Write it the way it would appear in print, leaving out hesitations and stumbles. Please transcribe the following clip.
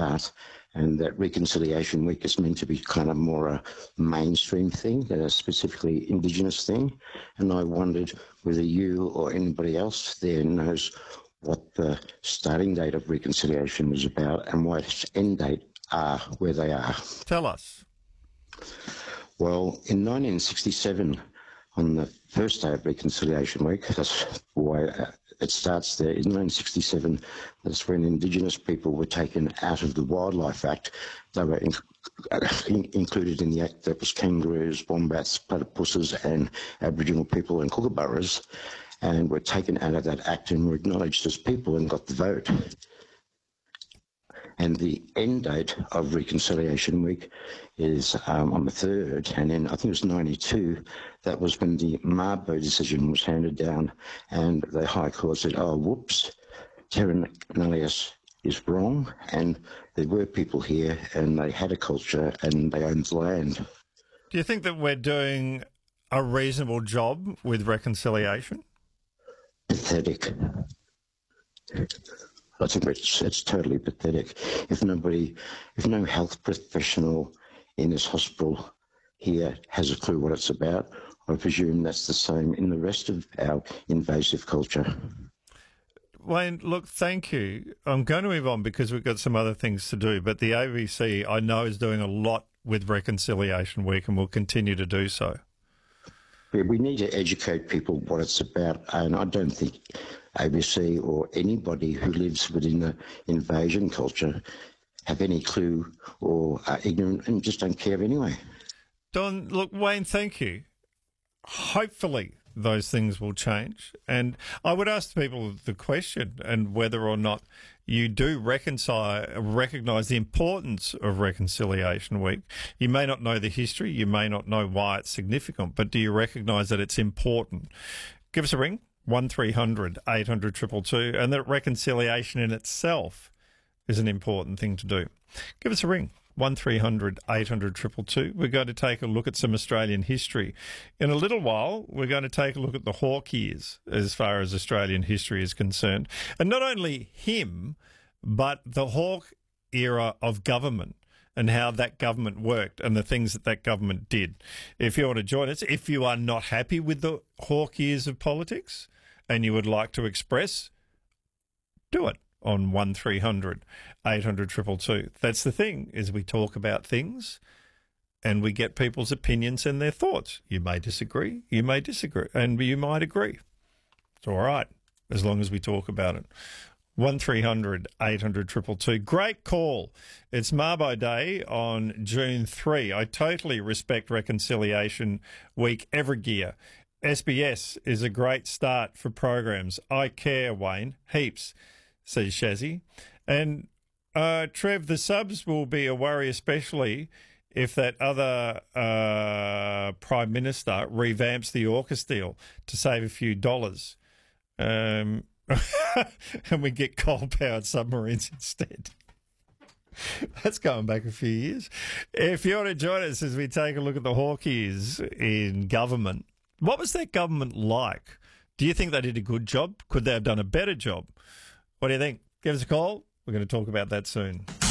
part, and that Reconciliation Week is meant to be kind of more a mainstream thing than a specifically Indigenous thing. And I wondered whether you or anybody else there knows what the starting date of Reconciliation was about and what its end date are, where they are. Tell us. Well, in 1967, on the first day of Reconciliation Week, that's why it starts there. In 1967, that's when Indigenous people were taken out of the Wildlife Act. They were included in the Act that was kangaroos, wombats, platypuses and Aboriginal people and kookaburras, and were taken out of that Act and were acknowledged as people and got the vote. And the end date of Reconciliation Week is on the 3rd, and then I think it was 92, that was when the Mabo decision was handed down, and the High Court said, oh, whoops, Terra Nullius is wrong, and there were people here, and they had a culture, and they owned the land. Do you think that we're doing a reasonable job with reconciliation? Pathetic. I think it's totally pathetic. If no health professional in this hospital here has a clue what it's about, I presume that's the same in the rest of our invasive culture. Wayne, look, thank you. I'm going to move on because we've got some other things to do, but the ABC, I know, is doing a lot with Reconciliation Week and will continue to do so. Yeah, we need to educate people what it's about, and I don't think ABC or anybody who lives within the invasion culture have any clue or are ignorant and just don't care anyway. Don, look, Wayne, thank you. Hopefully those things will change. And I would ask the people the question and whether or not you do recognise the importance of Reconciliation Week. You may not know the history, you may not know why it's significant, but do you recognise that it's important? Give us a ring, 1300 800 222, and that reconciliation in itself is an important thing to do. Give us a ring, 1300 800 222. We're going to take a look at some Australian history. In a little while, we're going to take a look at the Hawke years as far as Australian history is concerned. And not only him, but the Hawke era of government and how that government worked and the things that that government did. If you want to join us, if you are not happy with the Hawke years of politics and you would like to express, do it on 1300 800 222. That's the thing, is we talk about things and we get people's opinions and their thoughts. You may disagree, and you might agree. It's all right, as long as we talk about it. 1300 800 222. Great call. It's Mabo Day on June 3. I totally respect Reconciliation Week every year. SBS is a great start for programs. I care, Wayne, heaps, says Shazzy. And Trev, the subs will be a worry, especially if that other Prime Minister revamps the AUKUS deal to save a few dollars. And we get coal-powered submarines instead. That's going back a few years. If you want to join us as we take a look at the Hawke years in government, what was that government like? Do you think they did a good job? Could they have done a better job? What do you think? Give us a call. We're going to talk about that soon.